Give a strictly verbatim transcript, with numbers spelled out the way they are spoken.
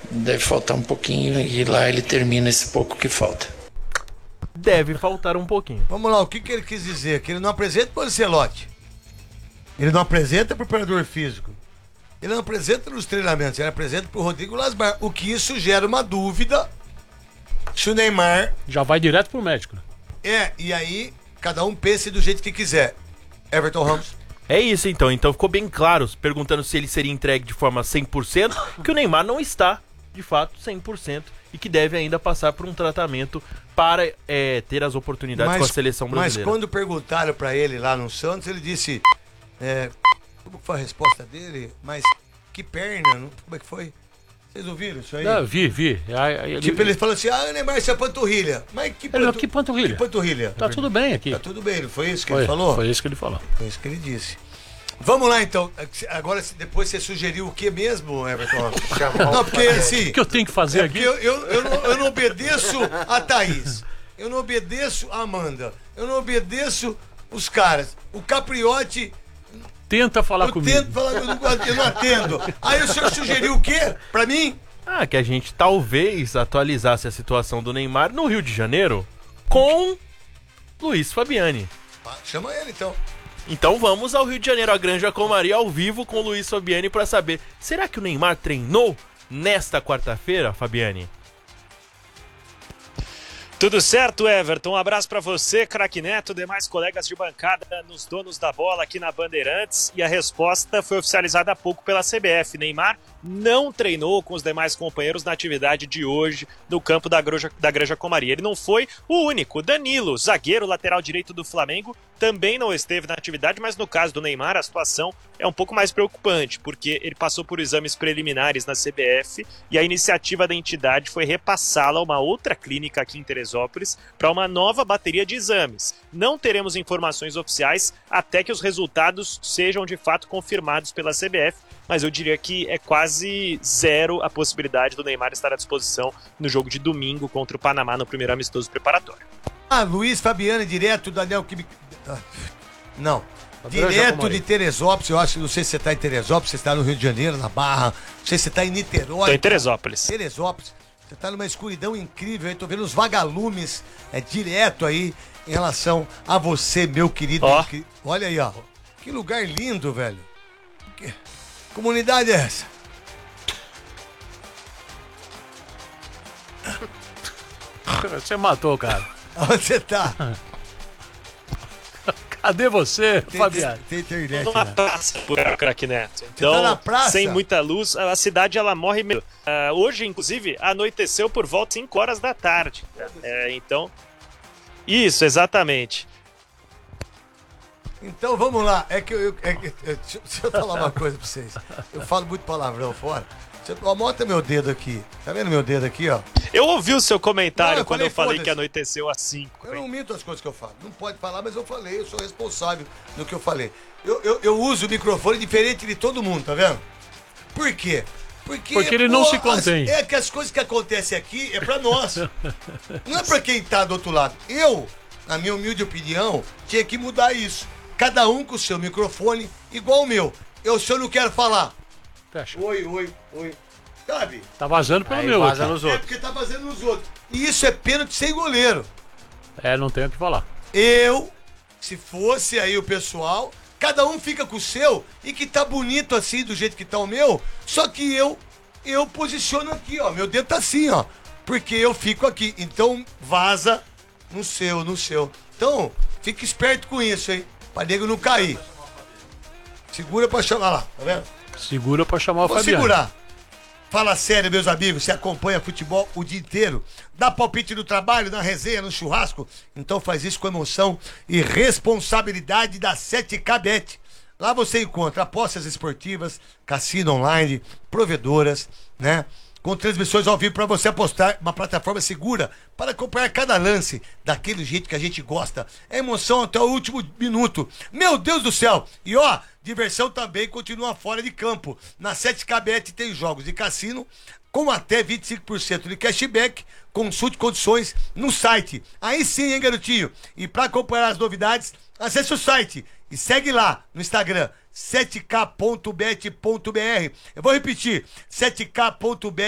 deve faltar um pouquinho e lá ele termina esse pouco que falta. Deve faltar um pouquinho. Vamos lá, o que, que ele quis dizer? Que ele não apresenta pro Ancelotti. Ele não apresenta pro preparador físico. Ele não apresenta nos treinamentos, ele apresenta pro Rodrigo Lasbar. O que isso gera uma dúvida se o Neymar... Já vai direto pro médico. É, e aí cada um pense do jeito que quiser. Everton Ramos. É isso então, então ficou bem claro, perguntando se ele seria entregue de forma cem por cento, que o Neymar não está, de fato, cem por cento, e que deve ainda passar por um tratamento para é, ter as oportunidades mas, com a seleção brasileira. Mas quando perguntaram pra ele lá no Santos, ele disse... É, como foi a resposta dele? Mas que perna, não, como é que foi? Vocês ouviram isso aí? Não, vi, vi. Aí, ele... Tipo, ele falou assim, ah, Neymar, isso é panturrilha. Mas que, ele, pantu... que panturrilha? Que panturrilha? Tá tudo bem aqui. Tá tudo bem, não foi isso que foi, ele falou? Foi isso que ele falou. Foi isso que ele disse. Vamos lá, então. Agora, depois você sugeriu o que mesmo, Everton? Não, porque assim... O que eu tenho que fazer é aqui? Eu, eu, eu, não, eu não obedeço a Thaís. Eu não obedeço a Amanda. Eu não obedeço os caras. O Capriotti... Tenta falar eu comigo. Tento falar, eu, não, eu não atendo. Aí o senhor sugeriu o quê? Pra mim? Ah, que a gente talvez atualizasse a situação do Neymar no Rio de Janeiro com Luiz Fabiani. Ah, chama ele então. Então vamos ao Rio de Janeiro, a Granja Comari ao vivo com o Luiz Fabiani para saber, será que o Neymar treinou nesta quarta-feira, Fabiani? Tudo certo, Everton? Um abraço para você, craque Neto, demais colegas de bancada nos donos da bola aqui na Bandeirantes. E a resposta foi oficializada há pouco pela C B F. Neymar não treinou com os demais companheiros na atividade de hoje no campo da Granja, da Granja Comari. Ele não foi o único. Danilo, zagueiro lateral direito do Flamengo, também não esteve na atividade, mas no caso do Neymar a situação é um pouco mais preocupante, porque ele passou por exames preliminares na C B F e a iniciativa da entidade foi repassá-la a uma outra clínica aqui em Teresópolis para uma nova bateria de exames. Não teremos informações oficiais até que os resultados sejam de fato confirmados pela C B F, mas eu diria que é quase zero a possibilidade do Neymar estar à disposição no jogo de domingo contra o Panamá no primeiro amistoso preparatório. Ah, Luiz Fabiani, direto da Neoquímica... Não, direto de Teresópolis, eu acho, não sei se você está em Teresópolis, você está no Rio de Janeiro, na Barra, não sei se você está em Niterói. Estou em Teresópolis. Teresópolis, você está numa escuridão incrível, eu tô vendo os vagalumes é, direto aí em relação a você, meu querido. Ó. Que... Olha aí, ó, que lugar lindo, velho. Que comunidade é essa? Você matou, cara. Onde você tá? Cadê você, Tem, Fabiano? tem, tem internet, Tô na né? praça, por craque Neto. Então, tá na praça? sem muita luz, a cidade ela morre meio. Uh, hoje, inclusive, anoiteceu por volta de cinco horas da tarde. É, então, isso, exatamente. Então vamos lá, é que eu, eu, é que, eu- deixa, eu- deixa eu falar uma coisa pra vocês. Eu falo muito palavrão fora. Você, ó, mostra meu dedo aqui. Tá vendo meu dedo aqui, ó? Eu ouvi o seu comentário Não, eu quando falei, eu falei foda-se. que anoiteceu às cinco. Eu não minto as coisas que eu falo. Não pode falar, mas eu falei. Eu sou responsável do que eu falei. Eu, eu, eu uso o microfone diferente de todo mundo, tá vendo? Por quê? Porque, Porque ele não se contém. as- é que as coisas que acontecem aqui é pra nós. Não é pra quem tá do outro lado. Eu, na minha humilde opinião, tinha que mudar isso. Cada um com o seu microfone, igual o meu. Eu, se eu não quero falar. Fecha. Oi, oi, oi. Sabe? Tá vazando pelo Aí meu vaza aqui. nos É outros. porque tá fazendo nos outros. E isso é pênalti sem goleiro. É, não tenho o que falar. Eu, se fosse aí o pessoal, cada um fica com o seu e que tá bonito assim, do jeito que tá o meu, só que eu, eu posiciono aqui, ó, meu dedo tá assim, ó, porque eu fico aqui, então vaza no seu, no seu. Então, fique esperto com isso, hein, pra nego não cair. Segura pra chamar lá, tá vendo? Segura pra chamar o Vou Fabiano. segurar. Fala sério, meus amigos, você acompanha futebol o dia inteiro? Dá palpite no trabalho, na resenha, no churrasco? Então faz isso com emoção e responsabilidade da sete K Bet. Lá você encontra apostas esportivas, cassino online, provedoras, né? Com transmissões ao vivo para você apostar, uma plataforma segura para acompanhar cada lance daquele jeito que a gente gosta. É emoção até o último minuto. Meu Deus do céu! E ó, diversão também continua fora de campo. Na sete K Bet tem jogos de cassino com até vinte e cinco por cento de cashback. Consulte condições no site. Aí sim, hein, garotinho? E para acompanhar as novidades, acesse o site e segue lá no Instagram, sete k ponto bet ponto b r. Eu vou repetir, sete k ponto bet.